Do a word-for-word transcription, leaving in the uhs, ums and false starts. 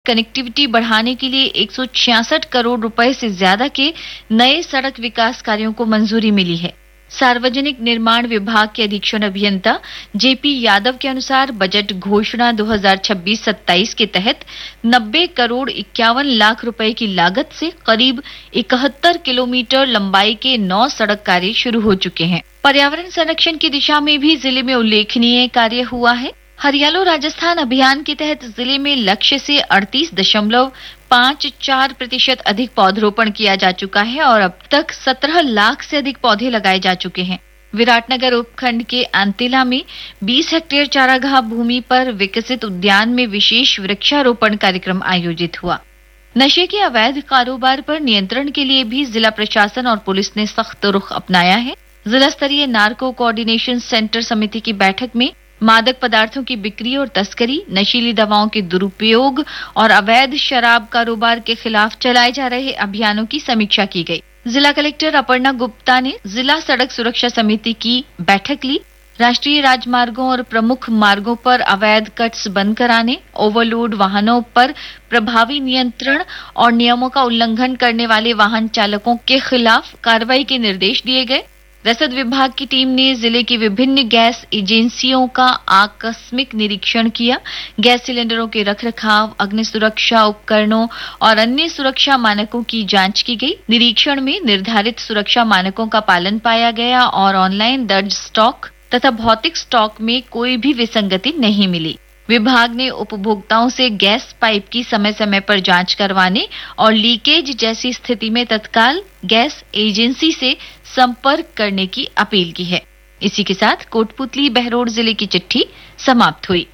Connectivity बढ़ाने के लिए एक सौ छियासठ करोड़ रुपए से ज्यादा के नए सड़क विकास कार्यों को मंजूरी मिली है। सार्वजनिक निर्माण विभाग के अधीक्षण अभियंता जेपी यादव के अनुसार बजट घोषणा दो हज़ार छब्बीस सत्ताईस के तहत नब्बे करोड़ इक्यावन लाख रुपए की लागत से करीब इकहत्तर किलोमीटर लंबाई के नौ सड़क कार्य शुरू हो चुके हैं। पर्यावरण संरक्षण की दिशा में भी जिले में उल्लेखनीय कार्य हुआ है। हरियालो राजस्थान अभियान के तहत जिले में लक्ष्य से अड़तीस दशमलव पाँच चार प्रतिशत अधिक पौधरोपण किया जा चुका है और अब तक सत्रह लाख से अधिक पौधे लगाए जा चुके हैं। विराटनगर उपखंड के अंतिला में बीस हेक्टेयर चारागाह भूमि पर विकसित उद्यान में विशेष वृक्षारोपण कार्यक्रम आयोजित हुआ। नशे के अवैध कारोबार पर नियंत्रण के लिए भी जिला प्रशासन और पुलिस ने सख्त रुख अपनाया है। जिला स्तरीय नार्को कोऑर्डिनेशन सेंटर समिति की बैठक में मादक पदार्थों की बिक्री और तस्करी, नशीली दवाओं के दुरुपयोग और अवैध शराब कारोबार के खिलाफ चलाए जा रहे अभियानों की समीक्षा की गई। जिला कलेक्टर अपर्णा गुप्ता ने जिला सड़क सुरक्षा समिति की बैठक ली। राष्ट्रीय राजमार्गों और प्रमुख मार्गों पर अवैध कट्स बंद कराने, ओवरलोड वाहनों पर प्रभावी नियंत्रण और नियमों का उल्लंघन करने वाले वाहन चालकों के खिलाफ कार्रवाई के निर्देश दिए गए। रसद विभाग की टीम ने जिले की विभिन्न गैस एजेंसियों का आकस्मिक निरीक्षण किया। गैस सिलेंडरों के रखरखाव, अग्नि सुरक्षा उपकरणों और अन्य सुरक्षा मानकों की जांच की गई। निरीक्षण में निर्धारित सुरक्षा मानकों का पालन पाया गया और ऑनलाइन दर्ज स्टॉक तथा भौतिक स्टॉक में कोई भी विसंगति नहीं मिली। विभाग ने उपभोक्ताओं से गैस पाइप की समय समय पर जांच करवाने और लीकेज जैसी स्थिति में तत्काल गैस एजेंसी से संपर्क करने की अपील की है। इसी के साथ कोटपुतली बहरोड जिले की चिट्ठी समाप्त हुई।